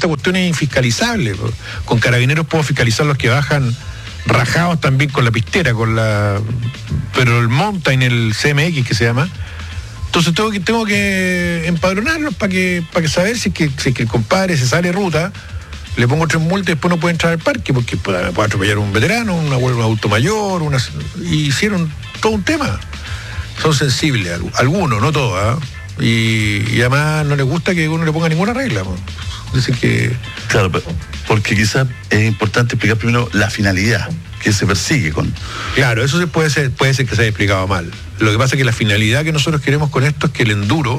esta cuestión es infiscalizable. Con Carabineros puedo fiscalizar los que bajan rajados también con la pistera, pero el mountain, el CMX que se llama. Entonces tengo que empadronarlos para que saber si es que el compadre se sale ruta, le pongo 3 multas y después no puede entrar al parque porque puede atropellar a un veterano, un adulto mayor, y hicieron todo un tema. Son sensibles, algunos, no todos, y además no les gusta que uno le ponga ninguna regla. Dicen que... Claro, porque quizás es importante explicar primero la finalidad que se persigue con... Claro, eso puede ser que se haya explicado mal. Lo que pasa es que la finalidad que nosotros queremos con esto es que el enduro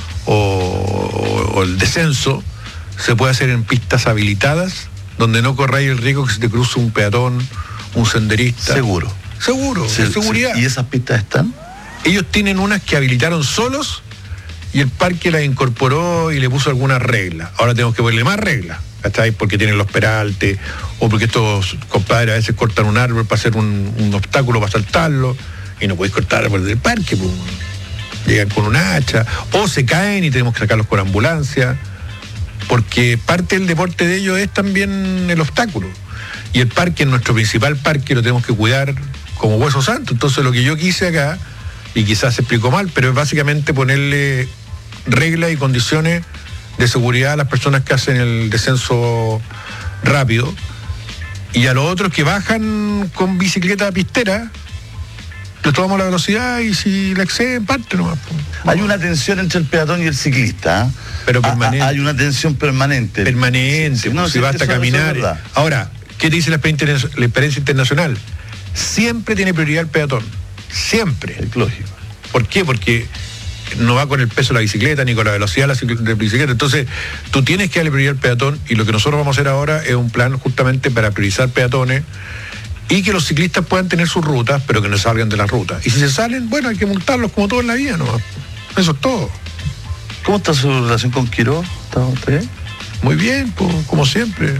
o el descenso se puede hacer en pistas habilitadas donde no corráis el riesgo que se te cruce un peatón, un senderista. Seguro, seguridad. ¿Y esas pistas están? Ellos tienen unas que habilitaron solos y el parque las incorporó y le puso algunas reglas. Ahora tenemos que ponerle más reglas, ¿cachai? Porque tienen los peraltes, o porque estos compadres a veces cortan un árbol para hacer un obstáculo para saltarlo, y no podéis cortar árboles del parque, pues. Llegan con un hacha, o se caen y tenemos que sacarlos con ambulancia, porque parte del deporte de ellos es también el obstáculo. Y el parque, nuestro principal parque, lo tenemos que cuidar como hueso santo. Entonces lo que yo quise acá, y quizás se explicó mal, pero es básicamente ponerle reglas y condiciones de seguridad a las personas que hacen el descenso rápido, y a los otros que bajan con bicicleta pistera, les tomamos la velocidad y si la exceden, parte nomás. Hay una tensión entre el peatón y el ciclista, pero permanente. Hay una tensión permanente. Sí, no, si basta caminar. Ahora, ¿qué te dice la experiencia internacional? Siempre tiene prioridad el peatón. Siempre. Es lógico. ¿Por qué? Porque no va con el peso de la bicicleta ni con la velocidad de la bicicleta. Entonces, tú tienes que darle prioridad al peatón, y lo que nosotros vamos a hacer ahora es un plan justamente para priorizar peatones y que los ciclistas puedan tener sus rutas, pero que no salgan de las rutas. Y si se salen, bueno, hay que multarlos como todo en la vida, ¿no? Eso es todo. ¿Cómo está su relación con Quirós? ¿Está bien? Muy bien, pues, como siempre.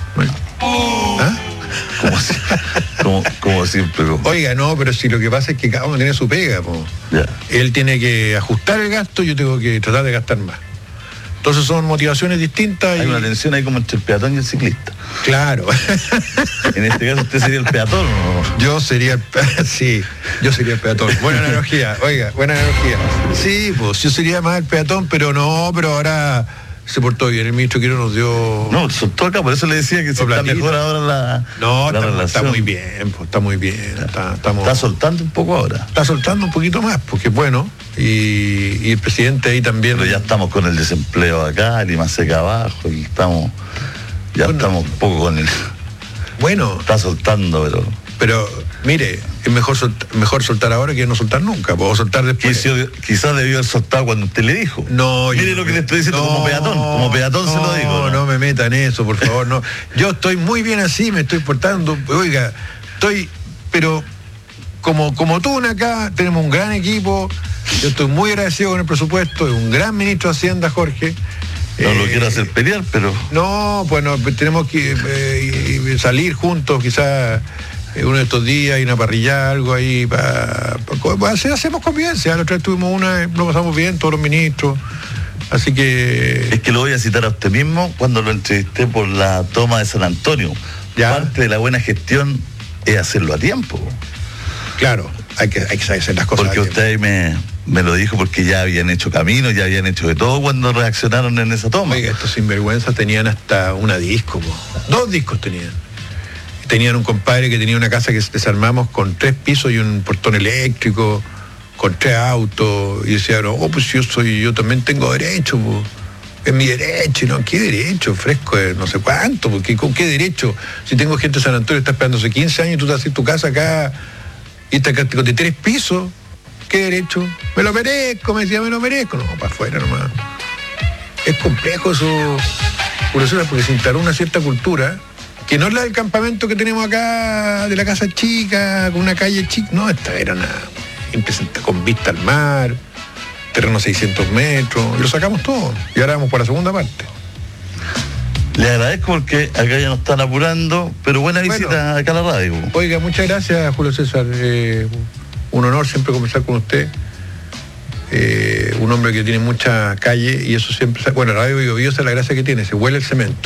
¿Ah? Como siempre. Oiga, no, pero si lo que pasa es que cada uno tiene su pega, pues. Yeah. Él tiene que ajustar el gasto, yo tengo que tratar de gastar más. Entonces son motivaciones distintas. Hay una tensión ahí como entre el peatón y el ciclista. Claro. En este caso usted sería el peatón, ¿no? Yo sería el peatón. Buena analogía, oiga, buena analogía. Sí, pues yo sería más el peatón, pero ahora se portó bien. El ministro Quirós nos dio... No, soltó acá, por eso le decía que se está mejor ahora la relación. Está muy bien, pues, está muy bien. Está soltando un poco ahora. Está soltando un poquito más, porque es bueno. Y el presidente ahí también... Pero ya estamos con el desempleo acá, el IMASEC abajo, y estamos un poco con el... Bueno. Está soltando, pero mire, es mejor soltar ahora que no soltar nunca. Puedo soltar después. Quizás debió haber soltado cuando usted le dijo. No, mire lo que le estoy diciendo, como peatón se lo digo. No me metan eso, por favor. No. Yo estoy muy bien así, me estoy portando. Oiga, pero como tú acá, tenemos un gran equipo. Yo estoy muy agradecido con el presupuesto, es un gran ministro de Hacienda, Jorge. No lo quiero hacer pelear, pero... No, bueno, tenemos que salir juntos, quizás uno de estos días, y una parrilla, algo ahí, hacemos convivencia. La otra vez tuvimos lo pasamos bien, todos los ministros, así que... Es que lo voy a citar a usted mismo cuando lo entrevisté por la toma de San Antonio. ¿Ya? Parte de la buena gestión es hacerlo a tiempo. Claro, hay que hacer las cosas. Porque usted ahí me lo dijo, porque ya habían hecho camino, ya habían hecho de todo cuando reaccionaron en esa toma. Oiga, estos sinvergüenzas tenían hasta una disco, 2 discos tenían. Tenían un compadre que tenía una casa que desarmamos con 3 pisos y un portón eléctrico, con 3 autos, y decía, no, pues yo también tengo derecho, pues. Es mi derecho. Y no, ¿qué derecho? Fresco de no sé cuánto, porque ¿con qué derecho? Si tengo gente de San Antonio, está esperando hace 15 años, y tú te haces tu casa acá, y está con de 3 pisos, ¿qué derecho? Me lo merezco, me decía, me lo merezco. No, para afuera nomás. Es complejo eso, porque se instaló una cierta cultura, que no es la del campamento que tenemos acá, de la casa chica, con una calle chica. No, esta era con vista al mar, terreno 600 metros, y lo sacamos todo. Y ahora vamos por la segunda parte. Le agradezco porque acá ya nos están apurando, pero buena visita acá a la radio. Oiga, muchas gracias, Julio César. Un honor siempre conversar con usted. Un hombre que tiene mucha calle, y eso siempre... Bueno, la radio Bio Bio, esa es la gracia que tiene, se huele el cemento.